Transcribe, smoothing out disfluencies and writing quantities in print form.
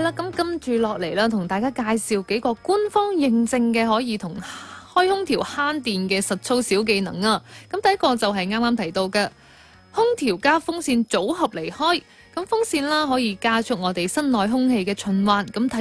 啦，咁跟住落嚟啦，同大家介紹幾個官方認證嘅可以同開空調慳電嘅實操小技能啊。咁第一個就係啱啱提到嘅空調加風扇組合嚟開，咁風扇啦可以加速我哋室內空氣嘅循環，咁